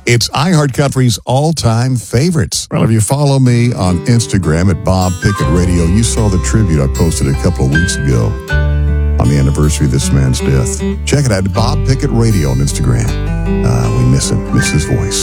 It's iHeartCountry's all-time favorites. Well, if you follow me on Instagram at Bob Pickett Radio, you saw the tribute I posted a couple of weeks ago on the anniversary of this man's death. Check it out, Bob Pickett Radio on Instagram. We miss him, miss his voice.